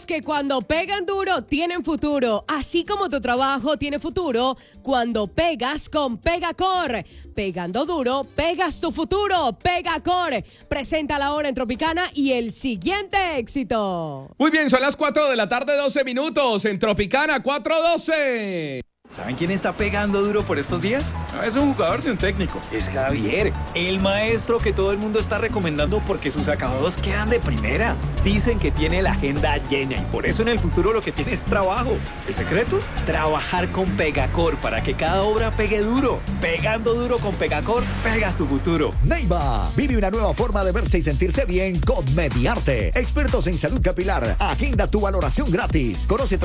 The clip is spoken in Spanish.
los que cuando pegan duro tienen futuro, así como tu trabajo tiene futuro cuando pegas con Pegacor. Pegando duro, pegas tu futuro. Pegacor presenta la hora en Tropicana y el siguiente éxito. Muy bien, son las 4 de la tarde, 12 minutos en Tropicana 4:12. ¿Saben quién está pegando duro por estos días? No es un jugador de un técnico. Es Javier, el maestro que todo el mundo está recomendando porque sus acabados quedan de primera. Dicen que tiene la agenda llena y por eso en el futuro lo que tiene es trabajo. ¿El secreto? Trabajar con Pegacor para que cada obra pegue duro. Pegando duro con Pegacor, pegas tu futuro. Neiva, vive una nueva forma de verse y sentirse bien con Mediarte. Expertos en salud capilar. Agenda tu valoración gratis. Conoce